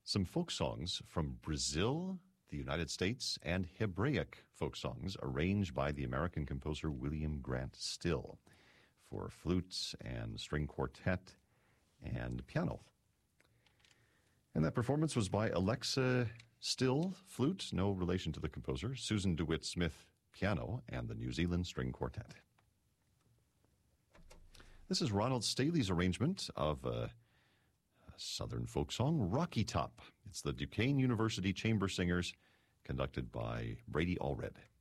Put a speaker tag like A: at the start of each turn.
A: Some folk songs from Brazil, the United States, and Hebraic folk songs arranged by the American composer William Grant Still for flute and string quartet and piano. And that performance was by Alexa Still, flute, no relation to the composer, Susan DeWitt Smith, piano, and the New Zealand String Quartet. This is Ronald Staley's arrangement of a Southern folk song, Rocky Top. It's the Duquesne University Chamber Singers, conducted by Brady Allred.